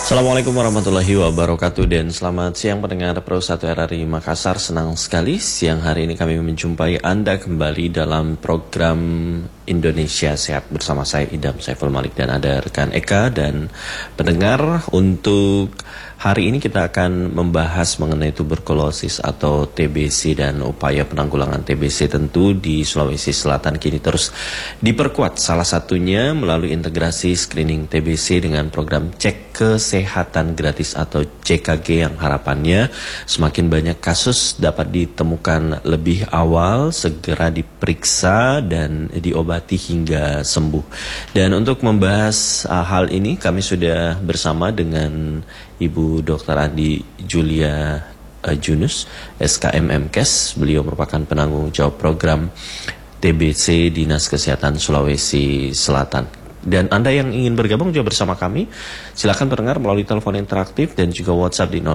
Assalamualaikum warahmatullahi wabarakatuh dan selamat siang pendengar Pro 1 RRI Makassar. Senang sekali siang hari ini kami menjumpai Anda kembali dalam program Indonesia Sehat bersama saya Idam Saiful Malik dan ada rekan Eka. Dan pendengar, untuk hari ini kita akan membahas mengenai tuberkulosis atau TBC dan upaya penanggulangan TBC tentu di Sulawesi Selatan kini terus diperkuat. Salah satunya melalui integrasi screening TBC dengan program cek kesehatan gratis atau CKG yang harapannya semakin banyak kasus dapat ditemukan lebih awal, segera diperiksa dan diobati hingga sembuh. Dan untuk membahas hal ini kami sudah bersama dengan Ibu Dr. Andi Julia Junus, SKMMkes. Beliau merupakan penanggung jawab program TBC Dinas Kesehatan Sulawesi Selatan. Dan Anda yang ingin bergabung juga bersama kami, silakan pendengar melalui telepon interaktif dan juga WhatsApp di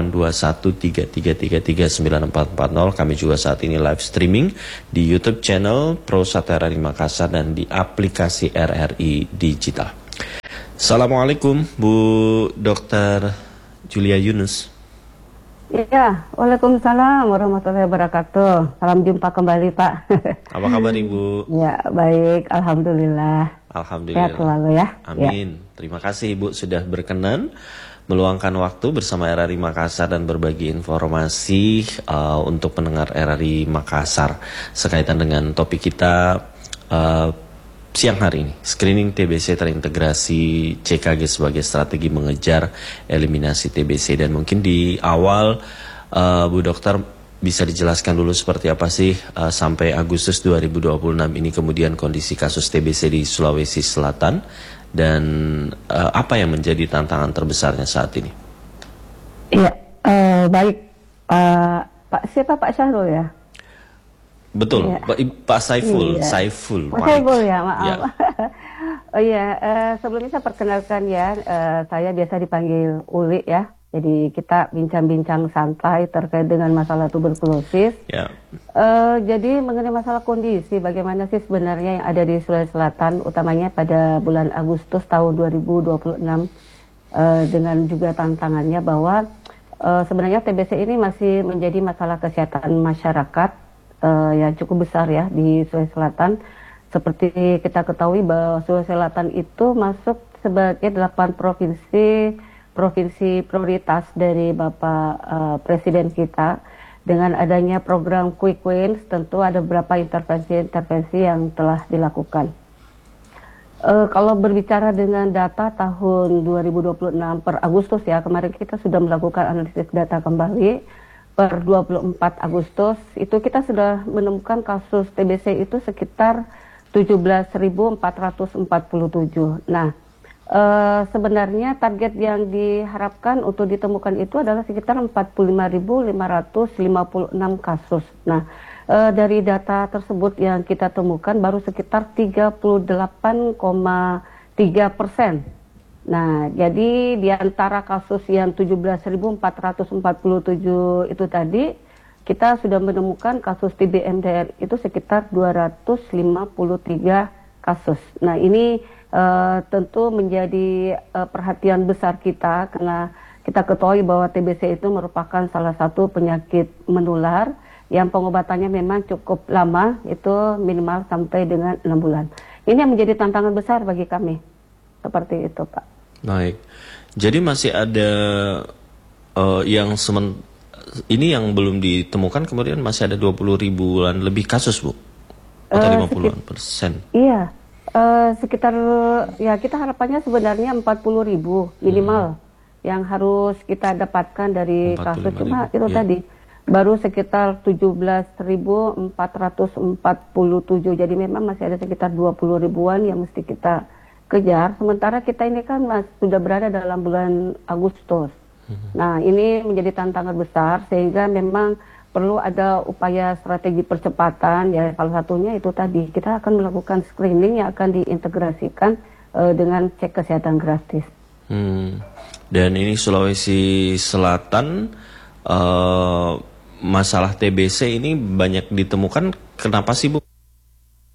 082133339440. Kami juga saat ini live streaming di YouTube channel Pro 1 RRI Makassar dan di aplikasi RRI Digital. Assalamualaikum Bu Dr. Julia Yunus. Iya, waalaikumsalam warahmatullahi wabarakatuh. Salam jumpa kembali Pak. Apa kabar Ibu? Ya, baik, alhamdulillah. Alhamdulillah. Sehat selalu ya. Amin. Ya. Terima kasih Ibu sudah berkenan meluangkan waktu bersama RRI Makassar dan berbagi informasi untuk pendengar RRI Makassar sekaitan dengan topik kita siang hari ini. Screening TBC terintegrasi CKG sebagai strategi mengejar eliminasi TBC. Dan mungkin di awal Bu Dokter bisa dijelaskan dulu seperti apa sih sampai Agustus 2026 ini kemudian kondisi kasus TBC di Sulawesi Selatan dan apa yang menjadi tantangan terbesarnya saat ini? Iya, baik. Pak siapa Pak Syahrul ya? Betul, iya. Pak Saiful, iya. Saiful. Pak Saiful ya, maaf. Ya. Oh iya, sebelumnya saya perkenalkan ya, saya biasa dipanggil Uli ya. Jadi kita bincang-bincang santai terkait dengan masalah tuberkulosis. Ya. Jadi mengenai masalah kondisi, bagaimana sih sebenarnya yang ada di Sulawesi Selatan, utamanya pada bulan Agustus tahun 2026, dengan juga tantangannya bahwa sebenarnya TBC ini masih menjadi masalah kesehatan masyarakat yang cukup besar ya di Sulawesi Selatan. Seperti kita ketahui bahwa Sulawesi Selatan itu masuk sebagai 8 provinsi prioritas dari Bapak Presiden kita. Dengan adanya program Quick Wins, tentu ada beberapa intervensi yang telah dilakukan. Kalau berbicara dengan data tahun 2026 per Agustus ya, kemarin kita sudah melakukan analisis data kembali. Per 24 Agustus itu kita sudah menemukan kasus TBC itu sekitar 17.447. Nah, sebenarnya target yang diharapkan untuk ditemukan itu adalah sekitar 45.556 kasus. Nah, dari data tersebut yang kita temukan baru sekitar 38,3%. Nah, jadi di antara kasus yang 17.447 itu tadi, kita sudah menemukan kasus TB MDR itu sekitar 253 kasus. Nah, ini tentu menjadi perhatian besar kita karena kita ketahui bahwa TBC itu merupakan salah satu penyakit menular yang pengobatannya memang cukup lama, itu minimal sampai dengan 6 bulan. Ini yang menjadi tantangan besar bagi kami. Seperti itu, Pak. Baik. Jadi masih ada ini yang belum ditemukan, kemudian masih ada 20 ribuan lebih kasus, Bu? Atau 50% Iya. Sekitar ya kita harapannya sebenarnya 40.000 minimal yang harus kita dapatkan dari kasus, cuma itu ya. Tadi baru sekitar 17.447, jadi memang masih ada sekitar 20 ribuan yang mesti kita kejar. Sementara kita ini kan sudah berada dalam bulan Agustus. Nah, ini menjadi tantangan besar sehingga memang perlu ada upaya strategi percepatan, ya salah satunya itu tadi kita akan melakukan screening yang akan diintegrasikan dengan cek kesehatan gratis. Dan ini Sulawesi Selatan, masalah TBC ini banyak ditemukan, kenapa sih Bu?